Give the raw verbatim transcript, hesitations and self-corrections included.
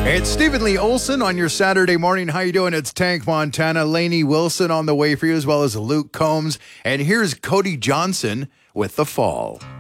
It's Stephen Lee Olson on your Saturday morning. How you doing? It's Tank Montana. Lainey Wilson on the way for you, as well as Luke Combs. And here's Cody Johnson with The Fall.